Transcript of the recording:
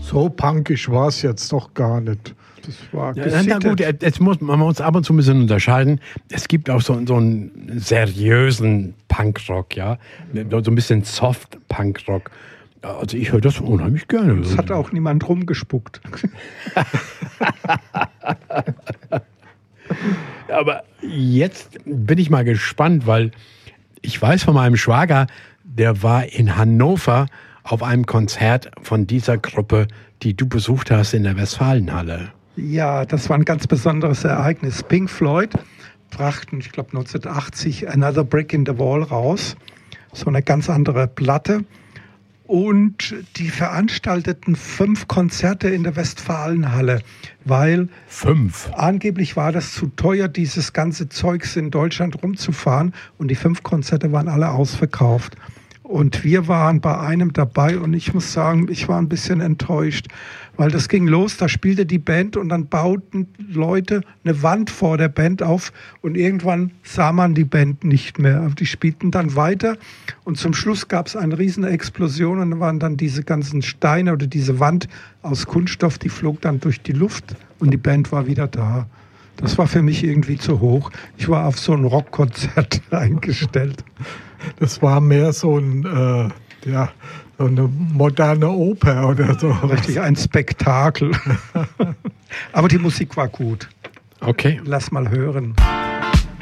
So punkisch war es jetzt doch gar nicht. Das war na gut, man muss ab und zu ein bisschen unterscheiden. Es gibt auch so einen seriösen Punkrock, ja. So ein bisschen Soft-Punkrock. Also ich höre das unheimlich gerne. Es hat auch niemand rumgespuckt. Aber jetzt bin ich mal gespannt, weil ich weiß von meinem Schwager, der war in Hannover auf einem Konzert von dieser Gruppe, die du besucht hast in der Westfalenhalle. Ja, das war ein ganz besonderes Ereignis. Pink Floyd brachten, ich glaube 1980, Another Brick in the Wall raus. So eine ganz andere Platte. Und die veranstalteten 5 Konzerte in der Westfalenhalle, weil 5. Angeblich war das zu teuer, dieses ganze Zeugs in Deutschland rumzufahren. Und die 5 Konzerte waren alle ausverkauft. Und wir waren bei einem dabei und ich muss sagen, ich war ein bisschen enttäuscht, weil das ging los, da spielte die Band und dann bauten Leute eine Wand vor der Band auf und irgendwann sah man die Band nicht mehr. Die spielten dann weiter und zum Schluss gab es eine riesen Explosion und dann waren dann diese ganzen Steine oder diese Wand aus Kunststoff, die flog dann durch die Luft und die Band war wieder da. Das war für mich irgendwie zu hoch. Ich war auf so ein Rockkonzert eingestellt. Das war mehr so eine moderne Oper oder so. Richtig ein Spektakel. Aber die Musik war gut. Okay. Lass mal hören.